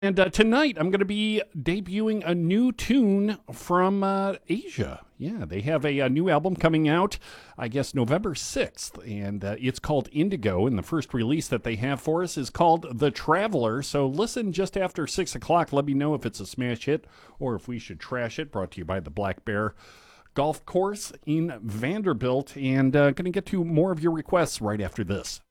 And tonight, I'm going to be debuting a new tune from Asia. Yeah, they have a new album coming out, I guess, November 6th, and it's called Indigo. And the first release that they have for us is called The Traveler. So listen just after 6 o'clock. Let me know if it's a smash hit or if we should trash it. Brought to you by the Black Bear Golf Course in Vanderbilt. And going to get to more of your requests right after this.